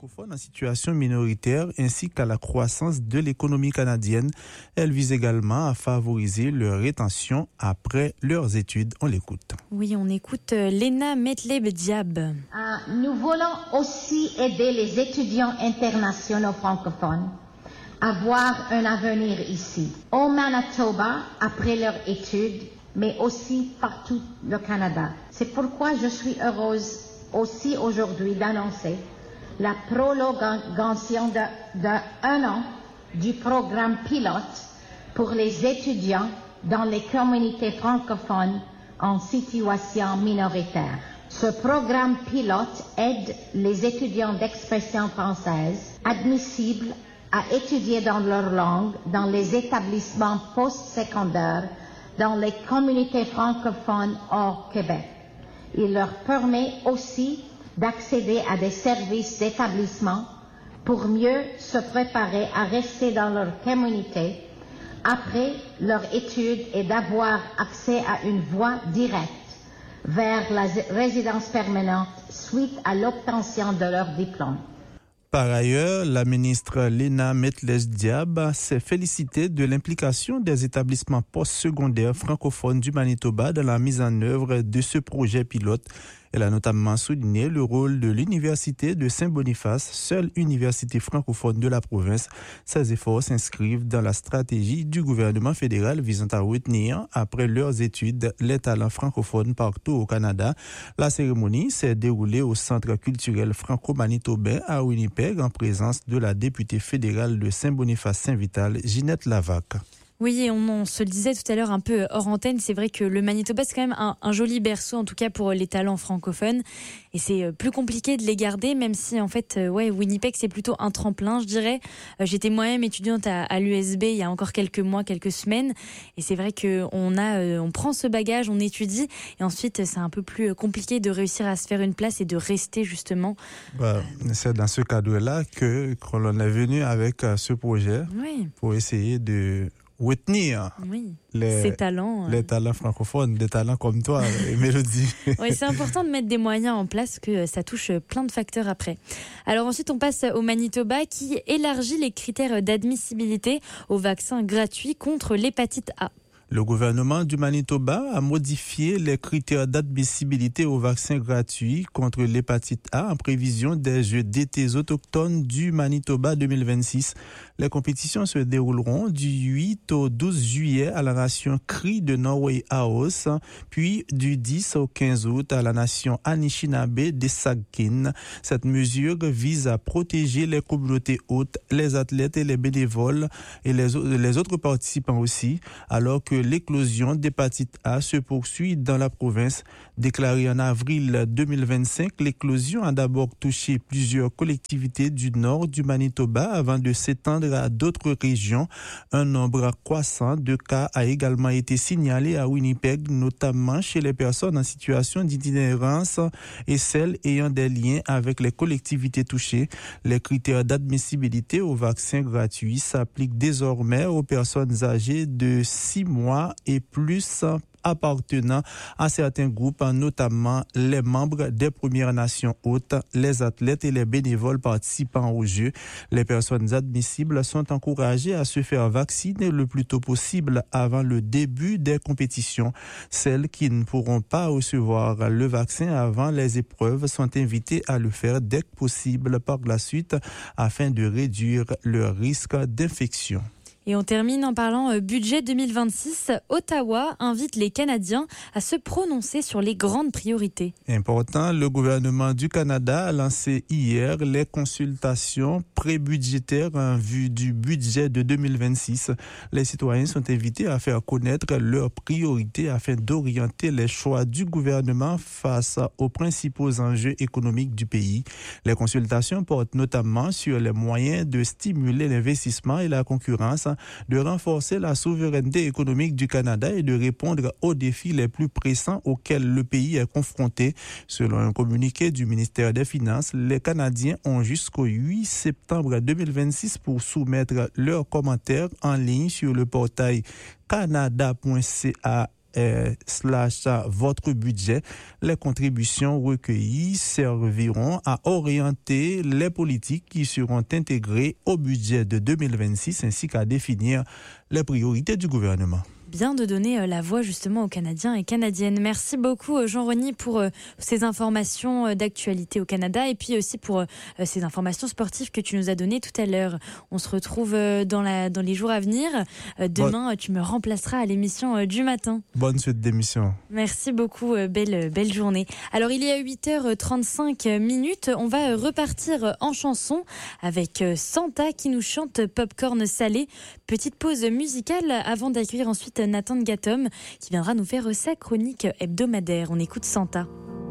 francophones en situation minoritaire ainsi qu'à la croissance de l'économie canadienne. Elle vise également à favoriser leur rétention après leurs études. On l'écoute. Oui, on écoute Lena Metleb Diab. Nous voulons aussi aider les étudiants internationaux francophones à voir un avenir ici, au Manitoba, après leurs études, mais aussi partout le Canada. C'est pourquoi je suis heureuse aussi aujourd'hui d'annoncer la prolongation d'un an du programme pilote pour les étudiants dans les communautés francophones en situation minoritaire. Ce programme pilote aide les étudiants d'expression française admissibles à étudier dans leur langue dans les établissements postsecondaires dans les communautés francophones hors Québec. Il leur permet aussi d'accéder à des services d'établissement pour mieux se préparer à rester dans leur communauté après leur étude et d'avoir accès à une voie directe vers la résidence permanente suite à l'obtention de leur diplôme. Par ailleurs, la ministre Lena Metleb Diab s'est félicitée de l'implication des établissements postsecondaires francophones du Manitoba dans la mise en œuvre de ce projet pilote. Elle a notamment souligné le rôle de l'Université de Saint-Boniface, seule université francophone de la province. Ces efforts s'inscrivent dans la stratégie du gouvernement fédéral visant à retenir, après leurs études, les talents francophones partout au Canada. La cérémonie s'est déroulée au Centre culturel franco-manitobain à Winnipeg en présence de la députée fédérale de Saint-Boniface-Saint-Vital, Ginette Lavac. Oui, et on se le disait tout à l'heure un peu hors antenne, c'est vrai que le Manitoba, c'est quand même un joli berceau, en tout cas pour les talents francophones. Et c'est plus compliqué de les garder, même si en fait, Winnipeg, c'est plutôt un tremplin, je dirais. J'étais moi-même étudiante à l'USB il y a encore quelques mois, quelques semaines. Et c'est vrai on prend ce bagage, on étudie. Et ensuite, c'est un peu plus compliqué de réussir à se faire une place et de rester justement. C'est dans ce cadre-là qu'on est venu avec ce projet pour essayer de retenir les talents francophones, des talents comme toi, Mélodie. Oui, c'est important de mettre des moyens en place, que ça touche plein de facteurs après. Alors ensuite, on passe au Manitoba qui élargit les critères d'admissibilité aux vaccins gratuits contre l'hépatite A. Le gouvernement du Manitoba a modifié les critères d'admissibilité aux vaccins gratuits contre l'hépatite A en prévision des Jeux d'été autochtones du Manitoba 2026. Les compétitions se dérouleront du 8 au 12 juillet à la nation Cree de Norway House, puis du 10 au 15 août à la nation Anishinaabe des Sagkeeng. Cette mesure vise à protéger les communautés hôtes, les athlètes et les bénévoles et les autres participants aussi, alors que l'éclosion d'hépatite A se poursuit dans la province. Déclarée en avril 2025, l'éclosion a d'abord touché plusieurs collectivités du nord du Manitoba avant de s'étendre à d'autres régions. Un nombre croissant de cas a également été signalé à Winnipeg, notamment chez les personnes en situation d'itinérance et celles ayant des liens avec les collectivités touchées. Les critères d'admissibilité aux vaccins gratuits s'appliquent désormais aux personnes âgées de 6 mois et plus appartenant à certains groupes, notamment les membres des Premières Nations hôtes, les athlètes et les bénévoles participant aux Jeux. Les personnes admissibles sont encouragées à se faire vacciner le plus tôt possible avant le début des compétitions. Celles qui ne pourront pas recevoir le vaccin avant les épreuves sont invitées à le faire dès que possible par la suite afin de réduire leur risque d'infection. Et on termine en parlant budget 2026. Ottawa invite les Canadiens à se prononcer sur les grandes priorités. Important, le gouvernement du Canada a lancé hier les consultations pré-budgétaires en vue du budget de 2026. Les citoyens sont invités à faire connaître leurs priorités afin d'orienter les choix du gouvernement face aux principaux enjeux économiques du pays. Les consultations portent notamment sur les moyens de stimuler l'investissement et la concurrence, de renforcer la souveraineté économique du Canada et de répondre aux défis les plus pressants auxquels le pays est confronté. Selon un communiqué du ministère des Finances, les Canadiens ont jusqu'au 8 septembre 2026 pour soumettre leurs commentaires en ligne sur le portail canada.ca votre budget. Les contributions recueillies serviront à orienter les politiques qui seront intégrées au budget de 2026 ainsi qu'à définir les priorités du gouvernement. Bien de donner la voix justement aux Canadiens et Canadiennes. Merci beaucoup Jean Rony pour ces informations d'actualité au Canada et puis aussi pour ces informations sportives que tu nous as données tout à l'heure. On se retrouve dans les jours à venir. Demain, tu me remplaceras à l'émission du matin. Bonne suite d'émission. Merci beaucoup, belle journée. Alors il y a 8h35, on va repartir en chanson avec Santa qui nous chante Popcorn Salé. Petite pause musicale avant d'accueillir ensuite Nathan Gatom qui viendra nous faire sa chronique hebdomadaire. On écoute Santa.